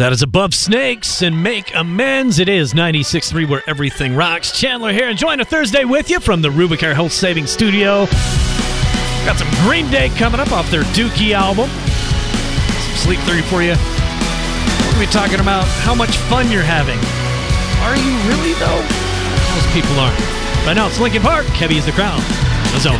That is Above Snakes and Make Amends. It is 96.3 where everything rocks. Chandler here, enjoying a Thursday with you from the Rubicare Health Savings Studio. Got some Green Day coming up off their Dookie album. Some Sleep Theory for you. We're going to be talking about how much fun you're having. Are you really, though? Most people aren't. Right now, it's Linkin Park. Heavy is the Crown. The Zone.